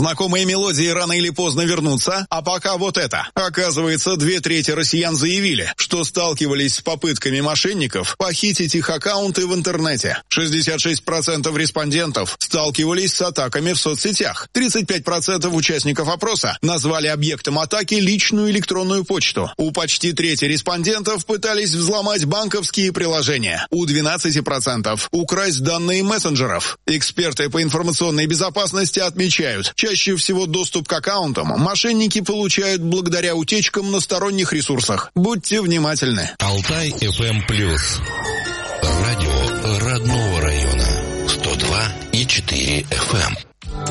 Знакомые мелодии рано или поздно вернутся, а пока вот это. Оказывается, 2/3 россиян заявили, что сталкивались с попытками мошенников похитить их аккаунты в интернете. 66% респондентов сталкивались с атаками в соцсетях. 35% участников опроса назвали объектом атаки личную электронную почту. У почти трети респондентов пытались взломать банковские приложения. У 12% украсть данные мессенджеров. Эксперты по информационной безопасности отмечают, чаще всего доступ к аккаунтам мошенники получают благодаря утечкам на сторонних ресурсах. Будьте внимательны. Алтай FM+. Радио родного района. 102,4 FM.